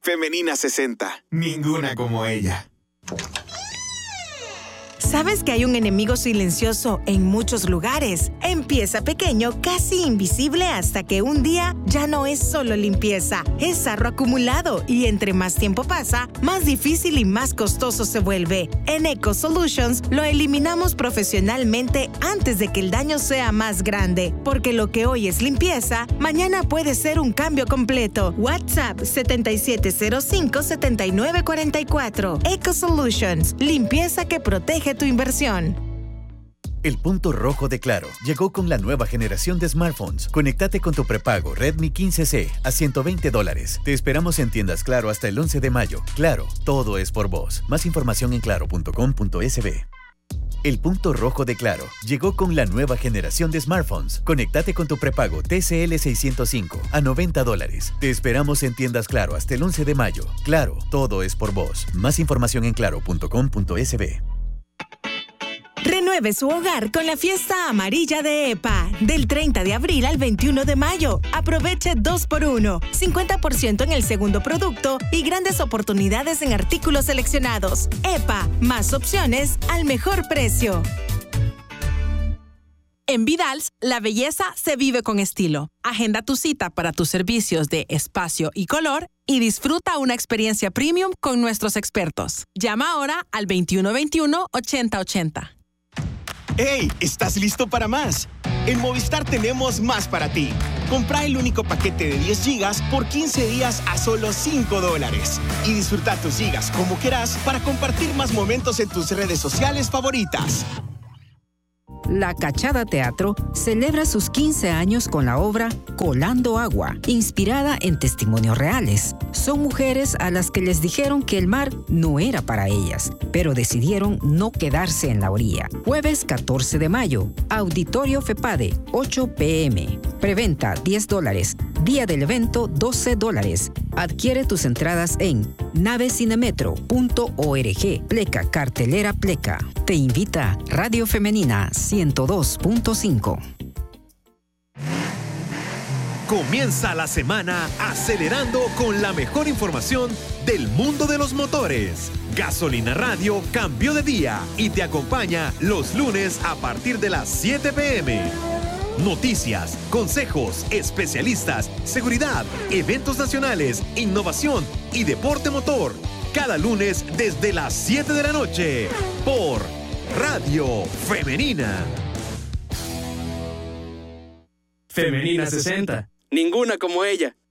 Femenina 60. Ninguna como ella. ¿Sabes que hay un enemigo silencioso en muchos lugares? Empieza pequeño, casi invisible, hasta que un día ya no es solo limpieza, es sarro acumulado y entre más tiempo pasa, más difícil y más costoso se vuelve. En Eco Solutions lo eliminamos profesionalmente antes de que el daño sea más grande, porque lo que hoy es limpieza, mañana puede ser un cambio completo. WhatsApp 7705-7944. Eco Solutions, limpieza que protege tu inversión. El punto rojo de Claro llegó con la nueva generación de smartphones. Conéctate con tu prepago Redmi 15C a $120. Te esperamos en tiendas Claro hasta el 11 de mayo. Claro, todo es por vos. Más información en claro.com.sb. El punto rojo de Claro llegó con la nueva generación de smartphones. Conéctate con tu prepago TCL 605 a $90. Te esperamos en tiendas Claro hasta el 11 de mayo. Claro, todo es por vos. Más información en claro.com.sb. Renueve su hogar con la fiesta amarilla de EPA. Del 30 de abril al 21 de mayo. Aproveche 2x1, 50% en el segundo producto y grandes oportunidades en artículos seleccionados. EPA, más opciones al mejor precio. En Vidals, la belleza se vive con estilo. Agenda tu cita para tus servicios de espacio y color y disfruta una experiencia premium con nuestros expertos. Llama ahora al 2121-8080. ¡Hey! ¿Estás listo para más? En Movistar tenemos más para ti. Compra el único paquete de 10 gigas por 15 días a solo $5. Y disfruta tus gigas como quieras para compartir más momentos en tus redes sociales favoritas. La Cachada Teatro celebra sus 15 años con la obra Colando Agua, inspirada en testimonios reales. Son mujeres a las que les dijeron que el mar no era para ellas, pero decidieron no quedarse en la orilla. Jueves 14 de mayo, Auditorio FEPADE, 8 p.m. Preventa $10, día del evento $12. Adquiere tus entradas en navecinemetro.org. Pleca Cartelera Pleca. Te invita Radio Femenina 102.5. Comienza la semana acelerando con la mejor información del mundo de los motores. Gasolina Radio cambió de día y te acompaña los lunes a partir de las 7 p.m. Noticias, consejos, especialistas, seguridad, eventos nacionales, innovación y deporte motor. Cada lunes desde las 7 de la noche por Radio Femenina. Femenina 60. Ninguna como ella.